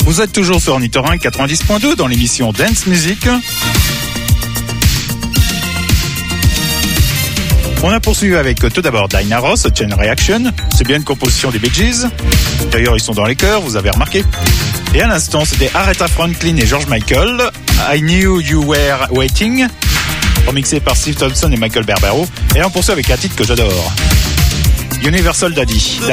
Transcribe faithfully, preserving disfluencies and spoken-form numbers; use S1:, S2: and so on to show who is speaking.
S1: Vous êtes toujours sur Ornithorynque quatre-vingt-dix point deux dans l'émission Dance Music. On a poursuivi avec tout d'abord Diana Ross, Chain Reaction. C'est bien une composition des Bee Gees. D'ailleurs, ils sont dans les chœurs, vous avez remarqué. Et à l'instant, c'était Aretha Franklin et George Michael. I Knew You Were Waiting, remixé par Steve Thompson et Michael Barbaro. Et on poursuit avec un titre que j'adore. Universal Daddy.